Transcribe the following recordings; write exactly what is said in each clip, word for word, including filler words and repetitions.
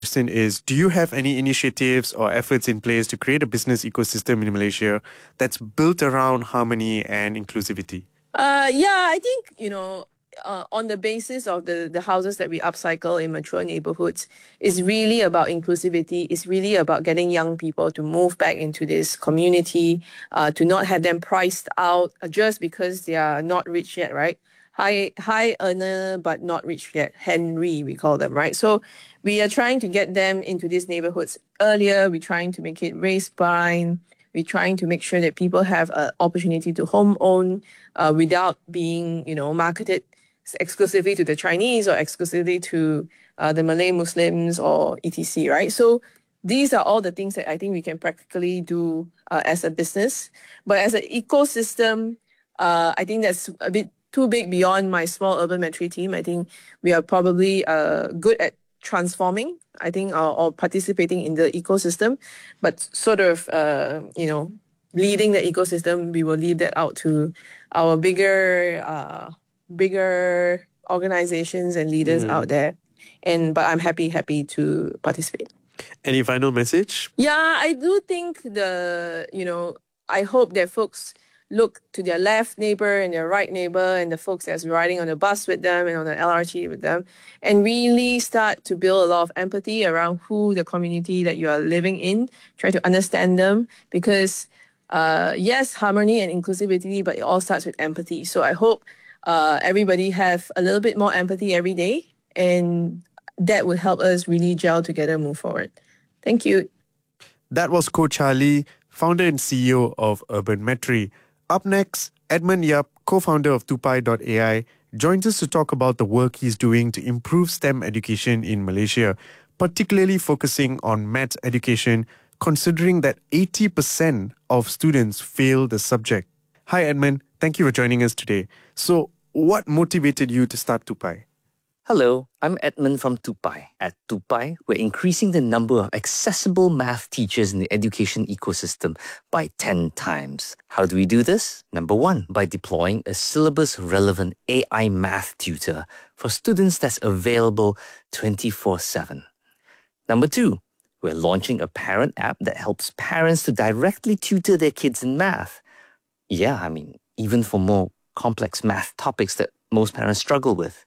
Question is, do you have any initiatives or efforts in place to create a business ecosystem in Malaysia that's built around harmony and inclusivity? Uh, yeah, I think, you know, uh, on the basis of the, the houses that we upcycle in mature neighborhoods, is really about inclusivity. It's really about getting young people to move back into this community, uh, to not have them priced out uh, just because they are not rich yet, right? High high earner but not rich yet, Henry we call them, right? So we are trying to get them into these neighborhoods earlier. We're trying to make it race blind. We're trying to make sure that people have an opportunity to home own uh, without being, you know, marketed exclusively to the Chinese or exclusively to uh, the Malay Muslims or et cetera, right? So these are all the things that I think we can practically do uh, as a business. But as an ecosystem, uh, I think that's a bit too big beyond my small urban metro team. I think we are probably uh, good at transforming, I think, or, or participating in the ecosystem, but sort of, uh, you know, leading the ecosystem, we will leave that out to our bigger, uh, bigger organizations and leaders out there. And but I'm happy, happy to participate. Any final message? Yeah, I do think the, you know, I hope that folks look to their left neighbor and their right neighbor and the folks that's riding on the bus with them and on the L R T with them and really start to build a lot of empathy around who the community that you are living in, try to understand them because uh, yes, harmony and inclusivity, but it all starts with empathy. So I hope uh, everybody have a little bit more empathy every day and that would help us really gel together, move forward. Thank you. That was Ko Charlie, founder and C E O of Urban Metri. Up next, Edmund Yap, co-founder of Tupai dot A I, joins us to talk about the work he's doing to improve STEM education in Malaysia, particularly focusing on maths education, considering that eighty percent of students fail the subject. Hi Edmund, thank you for joining us today. So, what motivated you to start Tupai? Hello, I'm Edmund from Tupai. At Tupai, we're increasing the number of accessible math teachers in the education ecosystem by ten times. How do we do this? Number one, by deploying a syllabus-relevant A I math tutor for students that's available twenty-four seven. Number two, we're launching a parent app that helps parents to directly tutor their kids in math. Yeah, I mean, even for more complex math topics that most parents struggle with.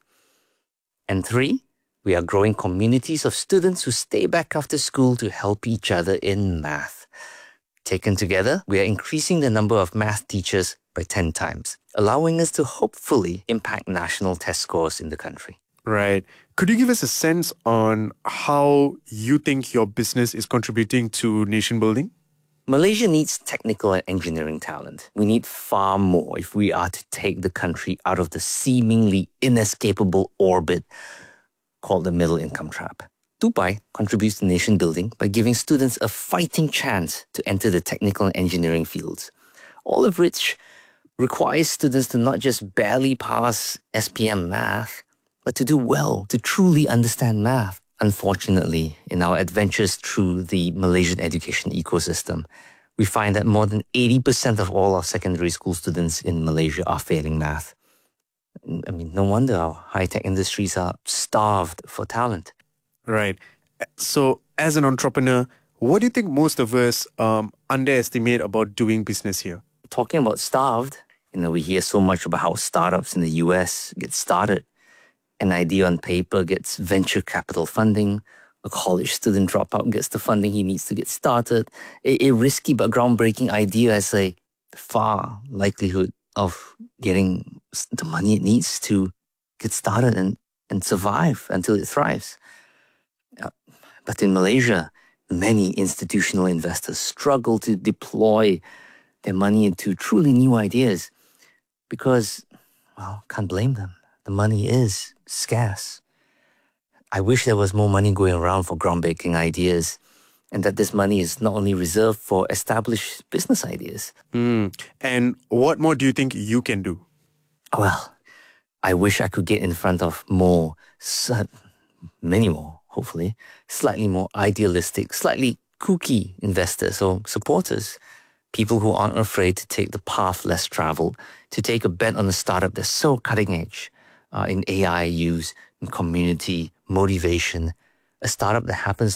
And three, we are growing communities of students who stay back after school to help each other in math. Taken together, we are increasing the number of math teachers by ten times, allowing us to hopefully impact national test scores in the country. Right. Could you give us a sense on how you think your business is contributing to nation building? Malaysia needs technical and engineering talent. We need far more if we are to take the country out of the seemingly inescapable orbit called the middle income trap. Tupai contributes to nation building by giving students a fighting chance to enter the technical and engineering fields, all of which requires students to not just barely pass S P M math, but to do well, to truly understand math. Unfortunately, in our adventures through the Malaysian education ecosystem, we find that more than eighty percent of all our secondary school students in Malaysia are failing math. I mean, no wonder our high-tech industries are starved for talent. Right. So, as an entrepreneur, what do you think most of us um, underestimate about doing business here? Talking about starved, you know, we hear so much about how startups in the U S get started. An idea on paper gets venture capital funding. A college student dropout gets the funding he needs to get started. A, a risky but groundbreaking idea has a far likelihood of getting the money it needs to get started and, and survive until it thrives. Uh, but in Malaysia, many institutional investors struggle to deploy their money into truly new ideas because, well, can't blame them. The money is scarce. I wish there was more money going around for groundbreaking ideas and that this money is not only reserved for established business ideas. Mm. And what more do you think you can do? Well, I wish I could get in front of more, many more, hopefully, slightly more idealistic, slightly kooky investors or supporters. People who aren't afraid to take the path less traveled, to take a bet on a startup that's so cutting edge. Uh, in A I use, in community, motivation, a startup that happens